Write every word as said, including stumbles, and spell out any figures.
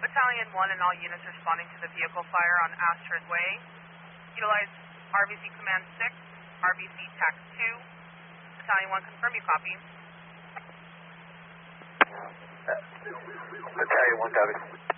Battalion one and all units responding to the vehicle fire on Astrid Way. Utilize R B C Command six, R B C T A C two. Battalion one, confirm you copy. Battalion one, copy.